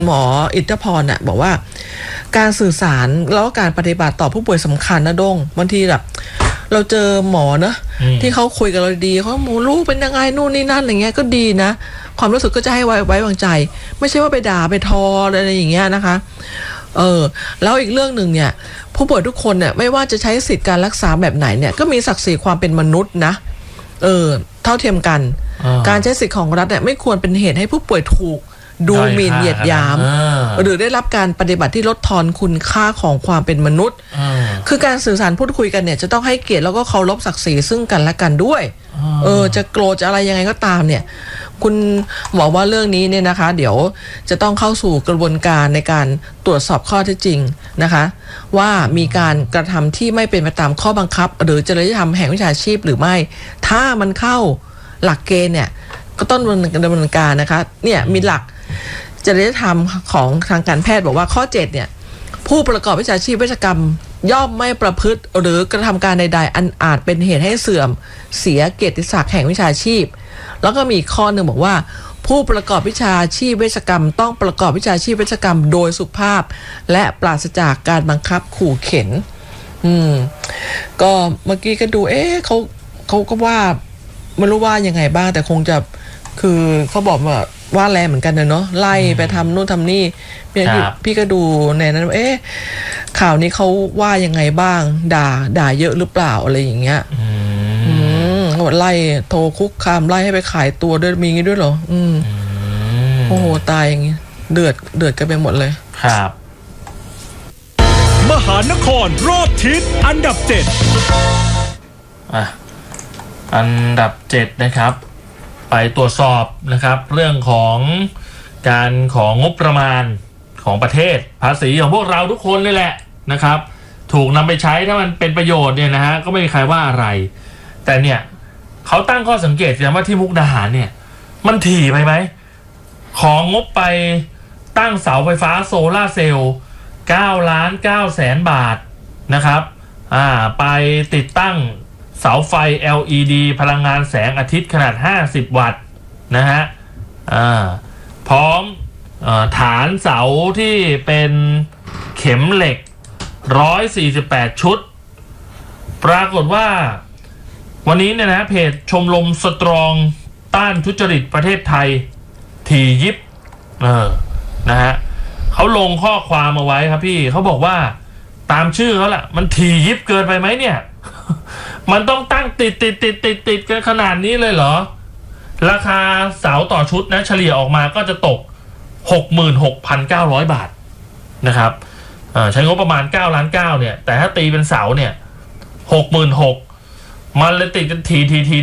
หมออิทธิพรน่ะบอกว่าการสื่อสารแล้วก็การปฏิบัติต่อผู้ป่วยสำคัญนะดงบางทีแบบเราเจอหมอเนอะที่เขาคุยกับเราดีเขาหมูรู้เป็นยังไงนู่นนี่นั่นอะไรเงี้ยก็ดีนะความรู้สึกก็จะให้ไว้วางใจไม่ใช่ว่าไปด่าไปทออะไรอย่างเงี้ยนะคะแล้วอีกเรื่องหนึ่งเนี่ยผู้ป่วยทุกคนเนี่ยไม่ว่าจะใช้สิทธิการรักษาแบบไหนเนี่ยก็มีศักดิ์ศรีความเป็นมนุษย์นะเท่าเทียมกันการใช้สิทธิของรัฐเนี่ยไม่ควรเป็นเหตุให้ผู้ป่วยถูกดูหมิ่นเหยียดหยามหรือได้รับการปฏิบัติที่ลดทอนคุณค่าของความเป็นมนุษย์คือการสื่อสารพูดคุยกันเนี่ยจะต้องให้เกียรติแล้วก็เคารพศักดิ์ศรีซึ่งกันและกันด้วยจะโกรธจะอะไรยังไงก็ตามเนี่ยคุณบอกว่าเรื่องนี้เนี่ยนะคะเดี๋ยวจะต้องเข้าสู่กระบวนการในการตรวจสอบข้อเท็จจริงนะคะว่ามีการกระทำที่ไม่เป็นไปตามข้อบังคับหรือจริยธรรมแห่งวิชาชีพหรือไม่ถ้ามันเข้าหลักเกณฑ์เนี่ยก็ต้องดำเนินการนะคะเนี่ยมีหลักจริยธรรมของทางการแพทย์บอกว่าข้อ7เนี่ยผู้ประกอบวิชาชีพเวชกรรมย่อมไม่ประพฤติหรือกระทำการใดๆอันอาจเป็นเหตุให้เสื่อมเสียเกียรติศักดิ์แห่งวิชาชีพแล้วก็มีข้อหนึ่งบอกว่าผู้ประกอบวิชาชีพเวชกรรมต้องประกอบวิชาชีพเวชกรรมโดยสุภาพและปราศจากการบังคับขู่เข็นก็เมื่อกี้ก็ดูเขาก็ว่าไม่รู้ว่ายังไงบ้างแต่คงจะคือเขาบอกว่าแรงเหมือนกันเนาะไล่ไปทำนู่นทำนี่พี่ก็ดูในนั้นข่าวนี้เขาว่ายังไงบ้างด่าเยอะหรือเปล่าอะไรอย่างเงี้ยเขาบอกไล่โทรคุกคามไล่ให้ไปขายตัวด้วยมีงี้ด้วยเหรอโอ้โหตายอย่างงี้เดือดกันไปหมดเลยครับมหานครรอบทิศอันดับ7 อันดับ7นะครับไปตรวจสอบนะครับเรื่องของการของงบประมาณของประเทศภาษีของพวกเราทุกคนเลยแหละนะครับถูกนำไปใช้ถ้ามันเป็นประโยชน์เนี่ยนะฮะก็ไม่มีใครว่าอะไรแต่เนี่ยเขาตั้งข้อสังเกตกันว่าที่มุกดาหารเนี่ยมันถี่ไปไหมของงบไปตั้งเสาไฟฟ้าโซล่าเซลล์9,900,000 บาทนะครับไปติดตั้งเสาไฟ LED พลังงานแสงอาทิตย์ขนาด50 วัตต์นะฮะพร้อมฐานเสาที่เป็นเข็มเหล็ก148ชุดปรากฏว่าวันนี้เนี่ยนะเพจชมรมสตรองต้านทุจริตประเทศไทยถี่ยิบนะฮะเขาลงข้อความเอาไว้ครับพี่เขาบอกว่าตามชื่อเขาแหละมันถี่ยิบเกินไปไหมเนี่ยมันต้องตั้งติดกันขนาดนี้เลยเหรอราคาเสาต่อชุดนะเฉลี่ยออกมาก็จะตก 66,900 บาทนะครับใช้งบประมาณ9.9 ล้านเนี่ยแต่ถ้าตีเป็นเสาเนี่ย 66,000 มันเลยติดกันที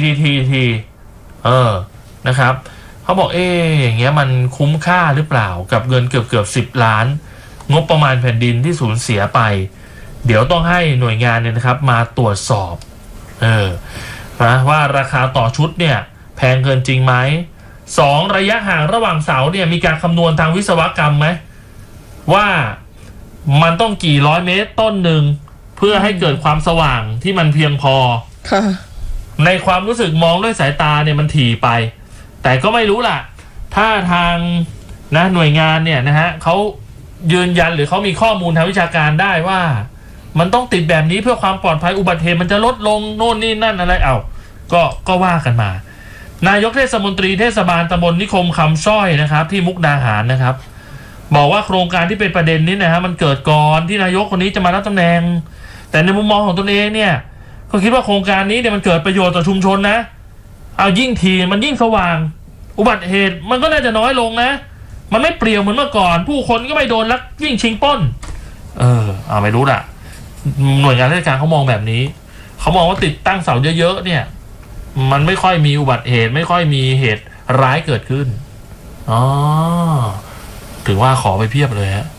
นะครับเขาบอกอย่างเงี้ยมันคุ้มค่าหรือเปล่ากับเงินเกือบ10 ล้านงบประมาณแผ่นดินที่สูญเสียไปเดี๋ยวต้องให้หน่วยงานเนี่ยนะครับมาตรวจสอบนะว่าราคาต่อชุดเนี่ยแพงเกินจริงไหม2ระยะห่างระหว่างเสาเนี่ยมีการคำนวณทางวิศวกรรมไหมว่ามันต้องกี่ร้อยเมตรต้นหนึ่งเพื่อให้เกิดความสว่างที่มันเพียงพอในความรู้สึกมองด้วยสายตาเนี่ยมันถี่ไปแต่ก็ไม่รู้ล่ะถ้าทางนะหน่วยงานเนี่ยนะฮะเขายืนยันหรือเขามีข้อมูลทางวิชาการได้ว่ามันต้องติดแบบนี้เพื่อความปลอดภัยอุบัติเหตุมันจะลดลงโน่นนี่นั่นอะไรก็ว่ากันมานายกเทศมนตรีเทศบาลตำบลนิคมคำสร้อยนะครับที่มุกดาหารนะครับบอกว่าโครงการที่เป็นประเด็นนี้นะฮะมันเกิดก่อนที่นายกคนนี้จะมารับตำแหน่งแต่ในมุมมองของตนเองเนี่ยก็คิดว่าโครงการนี้เนี่ยมันเกิดประโยชน์ต่อชุมชนนะเอายิ่งทีมันยิ่งสว่างอุบัติเหตุมันก็น่าจะน้อยลงนะมันไม่เปลี่ยวเหมือนเมื่อก่อนผู้คนก็ไม่โดนลักวิ่งชิงปล้นไม่รู้ล่ะหน่วยงานราชการเขามองแบบนี้เขามองว่าติดตั้งเสาเยอะๆเนี่ยมันไม่ค่อยมีอุบัติเหตุไม่ค่อยมีเหตุร้ายเกิดขึ้นถือว่าขอไปเพียบเลยฮะ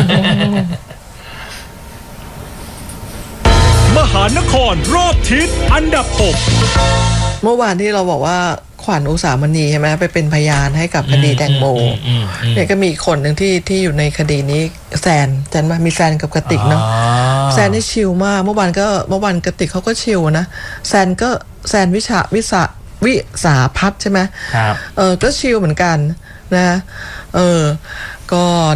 มหานครรอบทิศอันดับ6 เมื่อวานที่เราบอกว่าขวัญอุสามณีใช่ไหมไปเป็นพยานให้กับคดีแตงโมเนี่ยก็มีอีกคนหนึ่งที่อยู่ในคดีนี้แซนจันมามีแซนกับกติกเนาะแซนนี่ชิลมากเมื่อวานกติกเขาก็ชิลนะแซนวิสาพัฒน์ใช่ไหมครับก็ชิลเหมือนกันนะก็